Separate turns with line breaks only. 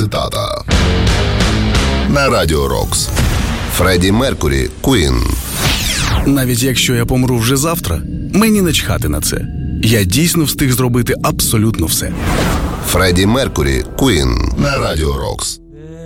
цитата. На Радіо Рокс. Фредді Меркурі, Queen.
Навіть якщо я помру вже завтра, мені не чхати на це. Я дійсно встиг зробити абсолютно все.
Фредді Меркурі, Queen. На Радіо Рокс.